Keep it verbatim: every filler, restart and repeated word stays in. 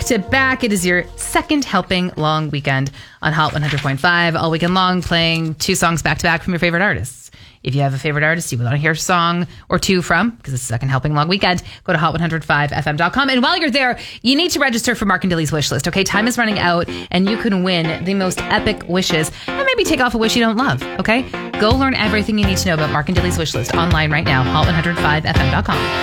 to back. It is your second helping long weekend on Hot one hundred point five. All weekend long, playing two songs back to back from your favorite artists. If you have a favorite artist you want to hear a song or two from, because it's a second helping long weekend, go to hot one hundred five f m dot com. And while you're there, you need to register for Mark and Dilly's wish list. Okay, time is running out, and you can win the most epic wishes, and maybe take off a wish you don't love. Okay, go learn everything you need to know about Mark and Dilly's wish list online right now. hot one hundred five f m dot com.